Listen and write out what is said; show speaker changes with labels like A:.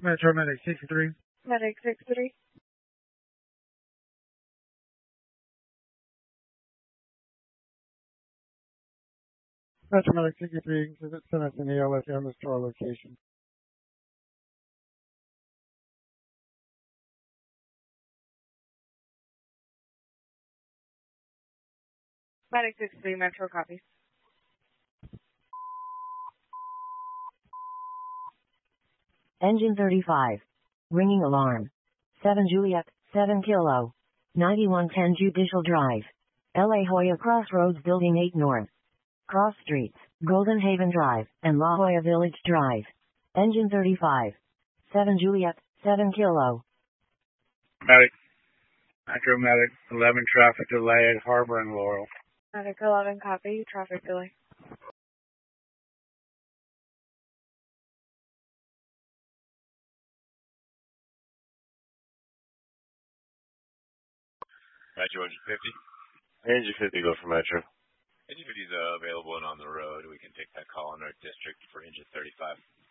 A: Metro Medic 63.
B: Medic 63.
A: Metro Medic 63, send us an ELS ambulance to our location.
B: Medic 63, Metro copies.
C: Engine 35. Ringing alarm. 7 Juliet, 7 Kilo. 9110 Judicial Drive. La Jolla Crossroads Building 8 North. Cross Streets, Golden Haven Drive, and La Jolla Village Drive. Engine 35. 7 Juliet, 7 Kilo.
A: Medic. Metro Medic 11 traffic delay at Harbor and Laurel.
B: Medic 11 copy, traffic delay.
D: Metro Engine 50.
E: Engine 50, go for Metro.
D: Engine 50 is available and on the road. We can take that call in our district for Engine 35.